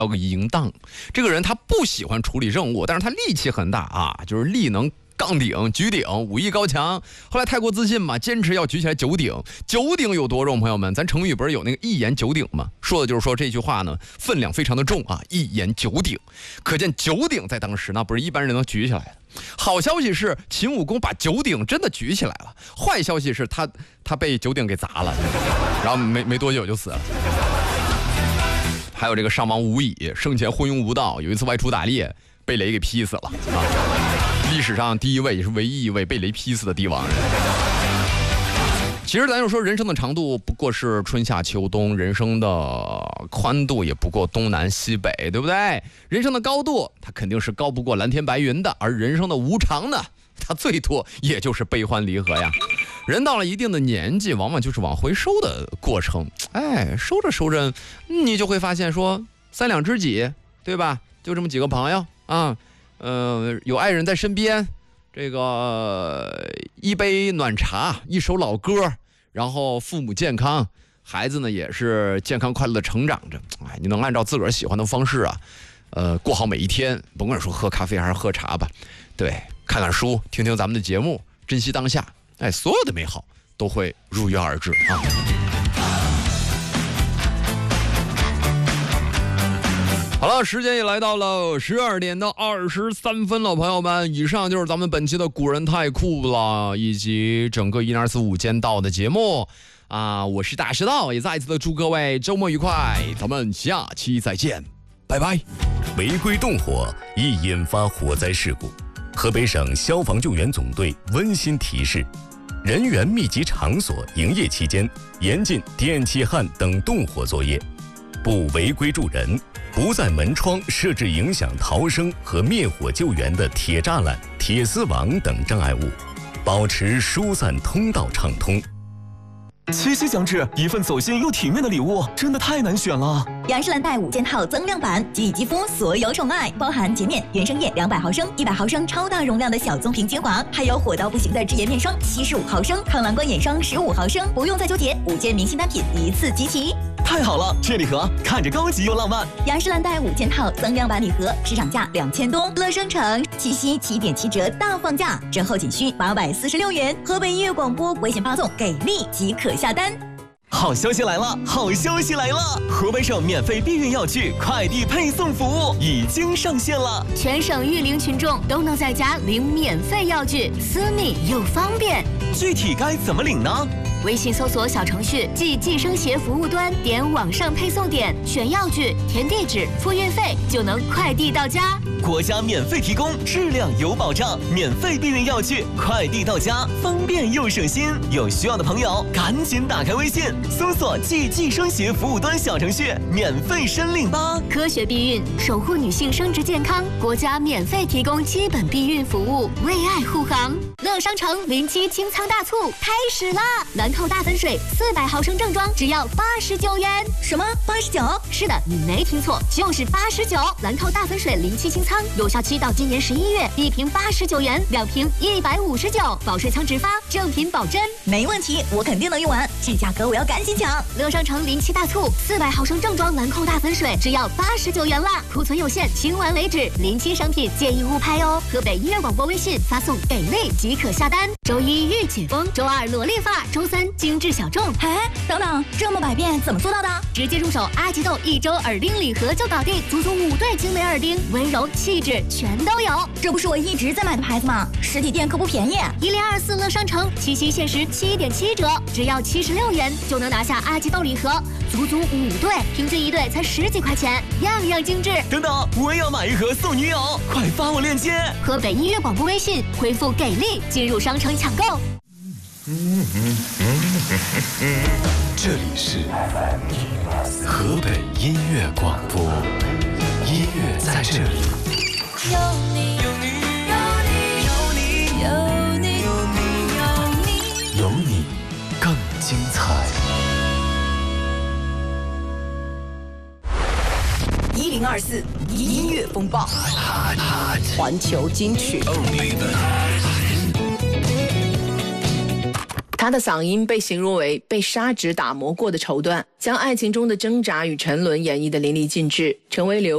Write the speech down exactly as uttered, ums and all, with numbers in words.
个淫荡。这个人他不喜欢处理任务，但是他力气很大啊，就是力能杠顶、举顶，武艺高强。后来太过自信嘛，坚持要举起来九鼎。九鼎有多重，朋友们？咱成语不是有那个一言九鼎吗？说的就是说这句话呢，分量非常的重啊，一言九鼎。可见九鼎在当时那不是一般人能举起来的。好消息是秦武公把九鼎真的举起来了，坏消息是他他被九鼎给砸了，然后没没多久就死了。还有这个上王无乙，生前昏庸无道，有一次外出打猎，被雷给劈死了啊！历史上第一位也是唯一一位被雷劈死的帝王人。其实咱就说人生的长度不过是春夏秋冬，人生的宽度也不过东南西北，对不对？人生的高度它肯定是高不过蓝天白云的，而人生的无常呢，它最多也就是悲欢离合呀。人到了一定的年纪，往往就是往回收的过程。哎，收着收着，你就会发现说三两知己，对吧？就这么几个朋友啊，呃，有爱人在身边，这个一杯暖茶，一首老歌，然后父母健康，孩子呢也是健康快乐的成长着。哎，你能按照自个儿喜欢的方式啊，呃，过好每一天，甭管说喝咖啡还是喝茶吧，对，看看书，听听咱们的节目，珍惜当下。哎，所有的美好都会如约而至啊！好了，时间也来到了十二点到二十三分了，朋友们，以上就是咱们本期的古人太酷了，以及整个一零二四午间道的节目啊！我是大石道，也再次的祝各位周末愉快，咱们下期再见，拜拜。 违规动火易引发火灾事故，河北省消防救援总队温馨提示。人员密集场所营业期间，严禁电气焊等动火作业，不违规助人，不在门窗设置影响逃生和灭火救援的铁栅栏、铁丝网等障碍物，保持疏散通道畅通。 七夕将至，一份走心又体面的礼物真的太难选了。 雅诗兰黛五件套增量版，给予肌肤所有宠爱，包含洁面、原生液两百毫升、一百毫升超大容量的小棕瓶精华，还有火到不行的智颜面霜七十五毫升、抗蓝光眼霜十五毫升，不用再纠结，五件明星单品一次集齐。 太好了，这礼盒看着高级又浪漫。 雅诗兰黛五件套增量版礼盒，市场价两千多，乐生城七夕七点七折大放价，折后仅需八百四十六元。河北音乐广播微信发送给力即可下单。 好消息来了！好消息来了！河北省免费避孕药具快递配送服务已经上线了， 全省育龄群众都能在家领免费药具，私密又方便。 具体该怎么领呢？ 微信搜索小程序即计生协服务端，点网上配送点，选药具，填地址，付运费，就能快递到家。 国家免费提供，质量有保障，免费避孕药具快递到家，方便又省心。有需要的朋友赶紧打开微信，搜索即计生协服务端小程序，免费申领吧。 科学避孕，守护女性生殖健康，国家免费提供基本避孕服务，为爱护航。乐商城零七清仓大促开始啦！兰蔻大粉水四百毫升正装只要八十九元。 什么八十九？ 是的，你没听错，就是八十九。兰蔻大粉水零七清仓有效期到今年十一月，一瓶八十九元，两瓶一百五十九，保税仓直发，正品保真。 没问题，我肯定能用完，这价格我要赶紧抢。 乐商城零七大促，四百毫升正装兰蔻大粉水只要八十九元啦，库存有限，清完为止。零七商品建议勿拍哦。河北音乐广播微信发送给力即可下单。周一御姐风，周二萝莉发，周三精致小众。 哎，等等，这么百变怎么做到的？ 直接入手阿吉豆一周耳钉礼盒就搞定，足足五对精美耳钉，温柔气质全都有。 这不是我一直在买的牌子吗？实体店可不便宜。 一零二四乐商城七夕限时七点七折，只要七十六元就能拿下阿吉豆礼盒，足足五对，平均一对才十几块钱，样样精致。 等等，我也要买一盒送女友，快发我链接。 河北音乐广播微信回复给力进入商城抢购。 嗯嗯嗯嗯，这里是河北音乐广播，音乐在这里。 有你，有你，有你，有你，有你，有你， 有你更精彩。 一零二四音乐风暴，环球金曲。 他的嗓音被形容为被砂纸打磨过的绸缎，将爱情中的挣扎与沉沦演绎得淋漓尽致，成为流